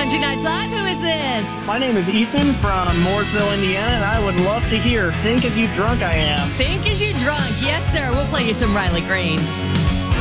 Country Nights Live. Who is this? My name is Ethan from Mooresville, Indiana, and I would love to hear Think As You Drunk I Am. Think As You Drunk. Yes, sir. We'll play you some Riley Green.